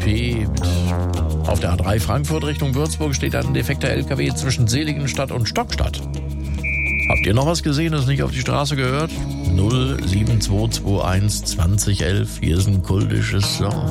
BP. Auf der A3 Frankfurt Richtung Würzburg steht ein defekter LKW zwischen Seligenstadt und Stockstadt. Habt ihr noch was gesehen, das nicht auf die Straße gehört? 07221 2011, hier ist ein kultisches Song.